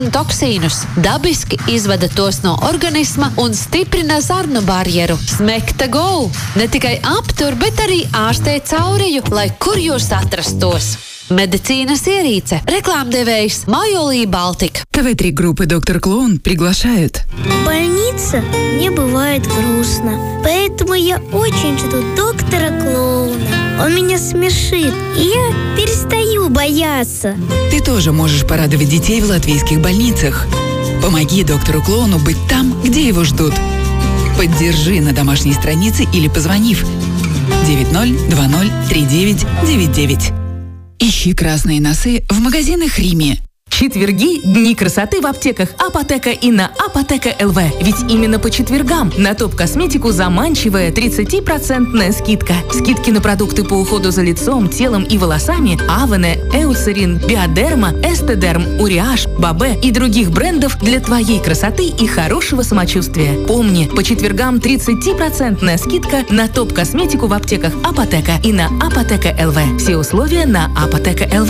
toksīnus, dabiski izvada tos no organisma un stiprina zarnu barjeru. Smekta Go ne tikai aptur, bet arī ārstē cauriju, lai kur jūs atrastos. Медицинас ierīce. Рекламдевējs Майолī Балтик. ТВ-3 группы «Доктор Клоун» приглашают. В больнице мне бывает грустно, поэтому я очень жду доктора Клоуна. Он меня смешит, и я перестаю бояться. Ты тоже можешь порадовать детей в латвийских больницах. Помоги доктору Клоуну быть там, где его ждут. Поддержи на домашней странице или позвонив 90203999. Ищи красные носы в магазинах Риме. Четверги – дни красоты в аптеках Апотека и на Апотека ЛВ. Ведь именно по четвергам на топ-косметику заманчивая 30% скидка. Скидки на продукты по уходу за лицом, телом и волосами Авене, Эуцерин, Биодерма, Эстедерм, Уриаш, Бабе и других брендов для твоей красоты и хорошего самочувствия. Помни, по четвергам 30% скидка на топ-косметику в аптеках Апотека и на Апотека ЛВ. Все условия на Апотека ЛВ.